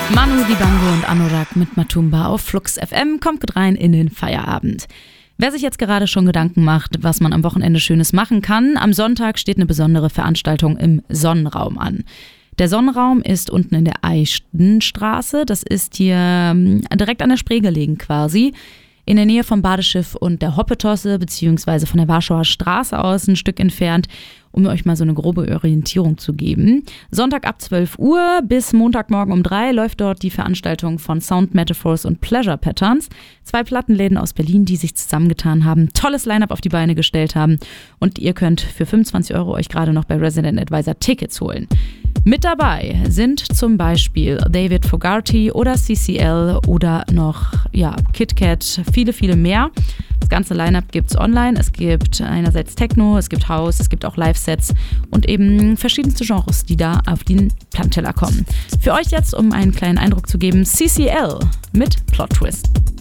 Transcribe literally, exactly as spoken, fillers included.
Manu Dibango und Anorak mit Matumba auf Flux F M. Kommt gut rein in den Feierabend. Wer sich jetzt gerade schon Gedanken macht, was man am Wochenende Schönes machen kann, am Sonntag steht eine besondere Veranstaltung im Sonnenraum an. Der Sonnenraum ist unten in der Eichtenstraße. Das ist hier direkt an der Spree gelegen quasi. In der Nähe vom Badeschiff und der Hoppetosse, beziehungsweise von der Warschauer Straße aus ein Stück entfernt, um euch mal so eine grobe Orientierung zu geben. Sonntag ab zwölf Uhr bis Montagmorgen um drei läuft dort die Veranstaltung von Sound Metaphors und Pleasure Patterns. Zwei Plattenläden aus Berlin, die sich zusammengetan haben, tolles Line-Up auf die Beine gestellt haben. Und ihr könnt für fünfundzwanzig Euro euch gerade noch bei Resident Advisor Tickets holen. Mit dabei sind zum Beispiel David Fogarty oder C C L oder noch ja, KitKat, viele, viele mehr. Das ganze Line-Up gibt's online. Es gibt einerseits Techno, es gibt House, es gibt auch Live-Sets und eben verschiedenste Genres, die da auf den Plattenteller kommen. Für euch jetzt, um einen kleinen Eindruck zu geben, C C L mit Plot Twist.